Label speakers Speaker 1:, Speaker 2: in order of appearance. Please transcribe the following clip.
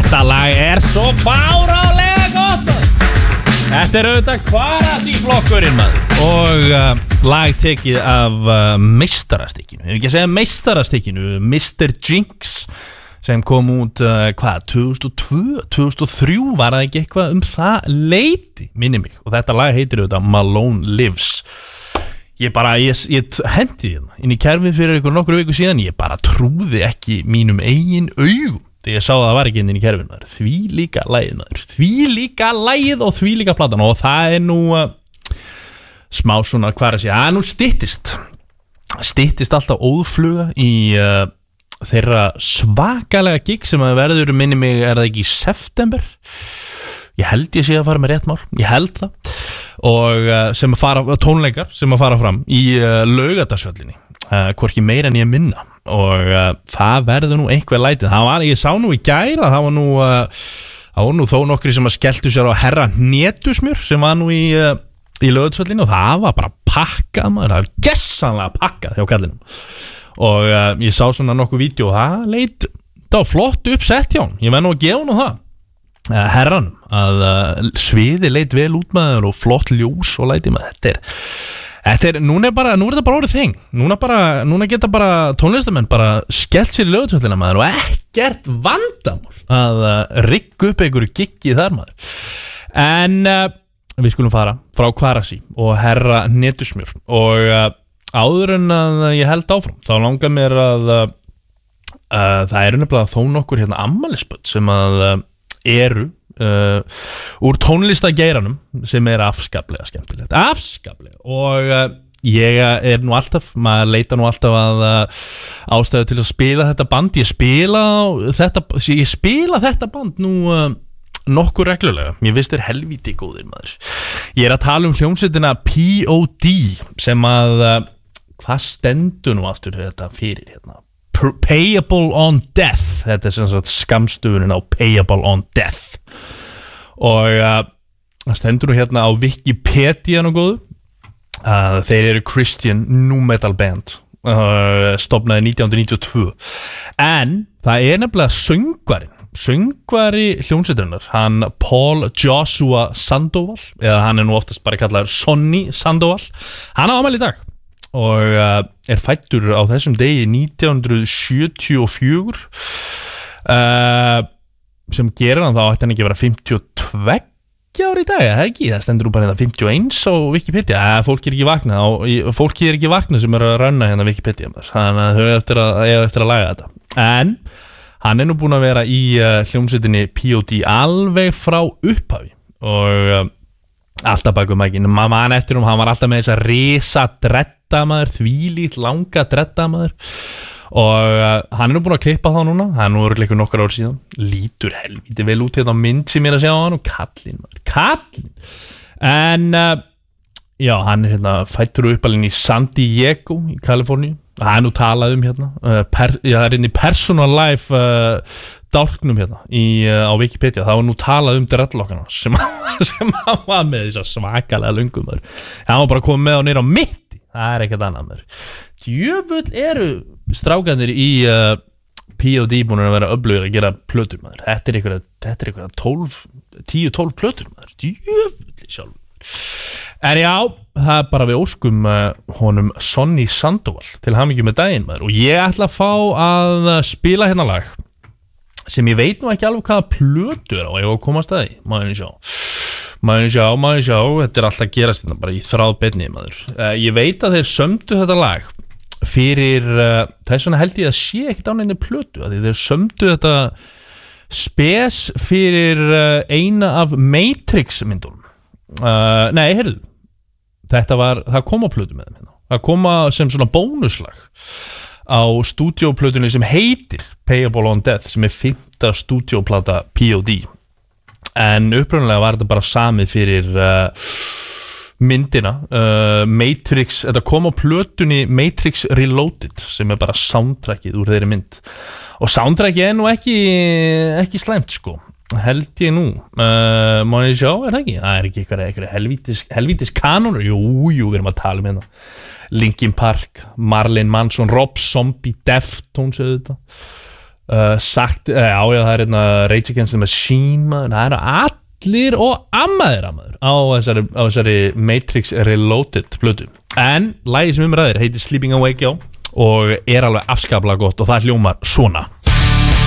Speaker 1: Þetta lag svo fárálega gott. Þetta auðvitað Kvarasi-flokkurinn maður. Og lag tekið af meistarastykkinu. Ég vil ekki segja meistarastykkinu, Mr. Jinx, sem kom út, 2002, 2003, var það ekki eitthvað það leiti, minni mig. Og þetta lag heitir auðvitað Malone Lives. Ég hendi hérna inn í kerfið fyrir ykkur nokkru viku síðan. Ég bara trúði ekki mínum eigin augum þegar ég sá það var ekki inn í kerfið maður. Því líka lagið og því líka platan. Og það nú smá svona hvað að segja. Nú styttist alltaf óðfluga í þeirra svakalega gig sem að verður minni mig, það ekki í september? Ég held ég sé að fara með rétt mál. Ég held það. Og sem að fara, tónleikar sem að fara fram í Laugardalshöllinni, hvorki meira en ég minna. Og það verður nú einhver lætið. Ég sá nú í gær að það var nú þó nokkri sem að skelltu sér á herra Hnetusmjör sem var nú í Laugardalshöllinni, og það var bara pakkað maður, það var gessanlega pakkað hjá kallinum. Og ég sá svona nokkuð vídeo, það var flott uppsett hjá hann. Ég verð nú að gefa hann á það. Herran, að sviði leit vel út maður og flott ljós og læti maður. Nú er þetta bara orðið þing. Núna geta bara tónlistamenn bara skellt sér í Laugardalshöllina maður, og ekkert vandamál að rigga upp einhverju giggi þar maður. En við skulum fara frá Kvarasi og herra Hnetusmjör. Og áður en að ég held áfram, þá langar mér að það nefnilega þó nokkur hérna ammælisbörn sem að eru úr tónlistageiranum sem afskaplega skemmtilegt, og ég nú alltaf, maður leita nú alltaf að ástæðu til að spila þetta band. Ég spila þetta band nú nokkur reglulega. Mér finnst þeir helvíti góðir maður. Ég að tala hljómsveitina P.O.D. sem að hvað stendur nú aftur þetta fyrir hérna? Payable on Death. Þetta sem sagt skammstöfunin á Payable on Death. Og það stendur nú hérna á Wikipedia nú góðu. Þeir eru Christian nu metal band, stofnaði 1992. En það nefnilega söngvari hljómsveitarinnar, hann Paul Joshua Sandoval, eða hann nú oftast bara kallaður Sonny Sandoval. Hann á afmæli í dag og fæddur á þessum degi 1974, sem gerir hann þá ætti hann ekki að vera 52 ára í dag, það ekki? Það stendur bara hérna 51 á Wikipedia. Fólk ekki vakna sem að ranna hérna Wikipedia, þannig að þau eftir að laga þetta. En hann nú búinn að vera í hljómsveitinni P.O.D. alveg frá upphafi, og alltaf bakum ekki. Man eftir hann var alltaf með þessa risa dreddamaður, þvílít langa dreddamaður. Og hann nú búinn að klippa þá núna. Hann nú örugglega nokkur ár síðan. Lítur helvíti vel út hérna á mynd sem ég að sjá hann, og kallinn. En já, hann hérna fæddur uppalinn í San Diego í Kaliforníu. Það nú talað hérna. Það inn í personal life dálknum hérna á Wikipedia. Það var nú talað dreadlockana sem hann var með þess svakalega löngum maður. Hann var bara komið með á nýra á mitti. Það ekkert annað maður. Djöfull eru strákanir í P.O.D. búin að vera öflugir að gera plötur maður. Þetta einhverja 10-12 plötur maður. Djöfull sjálf. En já, það bara við óskum honum Sonny Sandoval til hamingju með daginn maður. Og ég ætla að fá að spila hérna lag sem ég veit nú ekki alveg hvaða plötu á, ég var að koma að staði. Maður sjá, þetta alltaf gerast hérna bara í þráðbeinni maður. Ég veit að þeir sömdu þetta lag fyrir, það svona held ég að sé ekkert á neinni plötu, að þeir sömdu þetta spes fyrir eina af Matrix myndunum. Nei, heyrðu, það kom á plötu með þeim hérna. Það kom sem svona bónuslag á stúdíóplötunni sem heitir Payable on Death, sem 5. stúdíóplata P.O.D. En upprunalega var þetta bara samið fyrir myndina Matrix. Þetta kom á plötunni Matrix Reloaded, sem bara soundtrackið úr þeirri mynd. Og soundtrackið nú ekki slæmt sko, held ég nú. Má ég sjá, það ekki? Það ekki eitthvað helvítis kanónur. Jú, við erum að tala hérna Linkin Park, Marilyn Manson, Rob Zombie, Deftones auðvitað. sagt, já, það hérna Rage Against the Machine, maður, það allir og ammaðir á þessari Matrix Reloaded plötu. En lagið sem ræðir heitir Sleeping Awake, já, og alveg afskaplega gott og það hljómar svona.